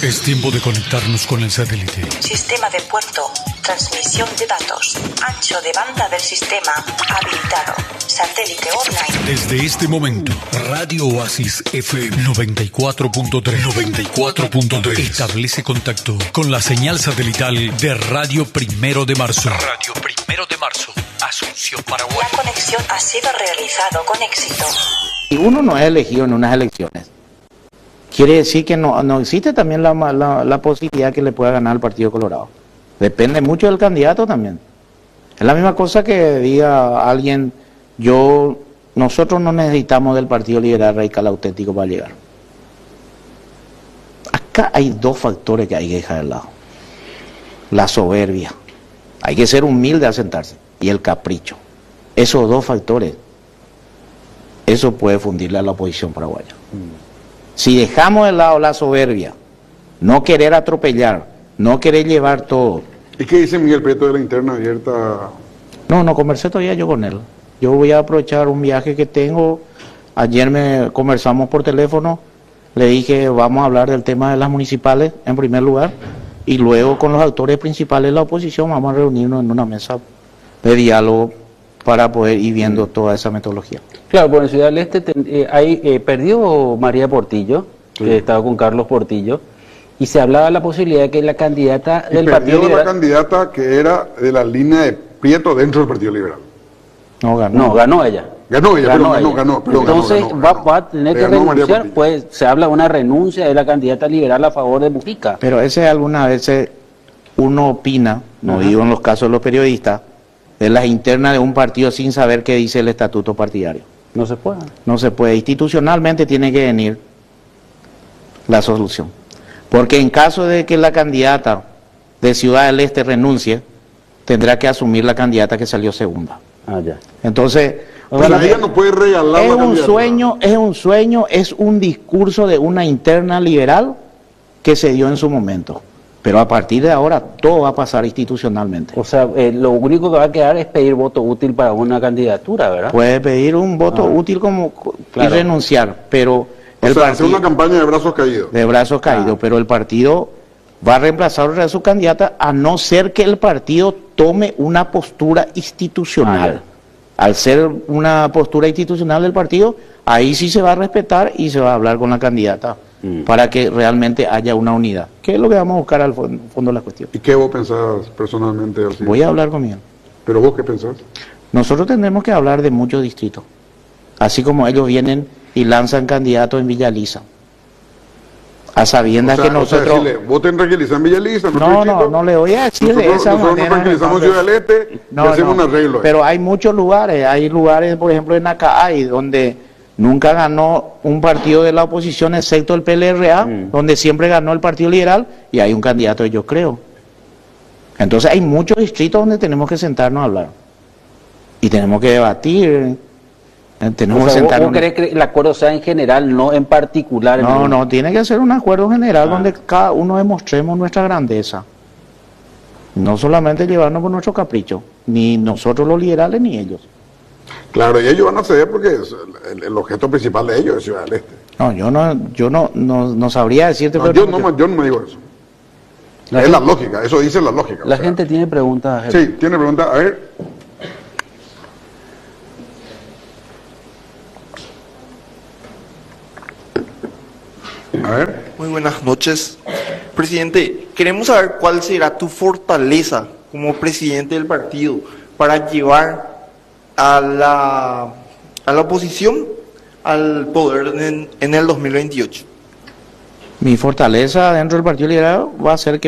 Es tiempo de conectarnos con el satélite. Sistema de puerto. Transmisión de datos. Ancho de banda del sistema habilitado. Satélite online. Desde este momento, Radio Oasis FM 94.3 establece contacto con la señal satelital de Radio Primero de Marzo. Radio Primero de Marzo, Asunción, Paraguay. La conexión ha sido realizado con éxito. Si uno no es elegido en unas elecciones, quiere decir que no existe también la posibilidad que le pueda ganar el Partido Colorado. Depende mucho del candidato también. Es la misma cosa que diga alguien, nosotros no necesitamos del Partido Liberal Radical Auténtico para llegar. Acá hay dos factores que hay que dejar de lado. La soberbia. Hay que ser humilde a sentarse. Y el capricho. Esos dos factores, eso puede fundirle a la oposición paraguaya. Si dejamos de lado la soberbia, no querer atropellar, no querer llevar todo. ¿Y qué dice Miguel Prieto de la interna abierta? No conversé todavía yo con él. Yo voy a aprovechar un viaje que tengo. Ayer conversamos por teléfono, le dije vamos a hablar del tema de las municipales en primer lugar y luego con los actores principales de la oposición vamos a reunirnos en una mesa de diálogo para poder ir viendo toda esa metodología. Claro, porque en Ciudad del Este perdió María Portillo, que estaba con Carlos Portillo, y se hablaba de la posibilidad de que la candidata del Partido Liberal... la candidata que era de la línea de Prieto dentro del Partido Liberal. No, ganó ella. Ganó. Entonces va a tener que renunciar, pues se habla de una renuncia de la candidata liberal a favor de Mujica. Pero ese algunas veces uno opina, no digo en los casos de los periodistas, de las internas de un partido sin saber qué dice el estatuto partidario. No se puede. No se puede. Institucionalmente tiene que venir la solución. Porque en caso de que la candidata de Ciudad del Este renuncie, tendrá que asumir la candidata que salió segunda. Ya. Entonces, ella no puede regalar es un sueño, es un discurso de una interna liberal que se dio en su momento. Pero a partir de ahora todo va a pasar institucionalmente. O sea, lo único que va a quedar es pedir voto útil para una candidatura, ¿verdad? Puede pedir un voto útil y renunciar, pero... hacer una campaña de brazos caídos. De brazos caídos, pero el partido va a reemplazar a su candidata a no ser que el partido tome una postura institucional. Al ser una postura institucional del partido, ahí sí se va a respetar y se va a hablar con la candidata para que realmente haya una unidad. ¿Qué es lo que vamos a buscar al fondo de la cuestión? ¿Y qué vos pensás personalmente? Voy a hablar con Miguel. ¿Pero vos qué pensás? Nosotros tendremos que hablar de muchos distritos, así como ellos vienen y lanzan candidatos en Villa Lisa. A sabiendas que nosotros... voten Raquelizá en Villa Lisa. No le voy a decir de esa manera. Nosotros nos tranquilizamos Ciudad del Este y hacemos un arreglo. Pero hay muchos lugares, por ejemplo en Acaay, donde nunca ganó un partido de la oposición excepto el PLRA, donde siempre ganó el Partido Liberal, y hay un candidato, yo creo. Entonces hay muchos distritos donde tenemos que sentarnos a hablar. Y tenemos que debatir... ¿Vos querés que el acuerdo sea en general, no en particular? No, tiene que ser un acuerdo general donde cada uno demostremos nuestra grandeza. No solamente llevarnos por nuestro capricho, ni nosotros los liberales ni ellos. Claro, y ellos van a ceder porque el objeto principal de ellos es Ciudad del Este. No, yo no sabría decirte... yo no me digo eso. Es la lógica, eso dice la lógica. La gente tiene preguntas. Sí, tiene preguntas. A ver... A ver. Muy buenas noches. Presidente, queremos saber cuál será tu fortaleza como presidente del partido para llevar a la oposición al poder en el 2028. Mi fortaleza dentro del Partido Liberal va a ser que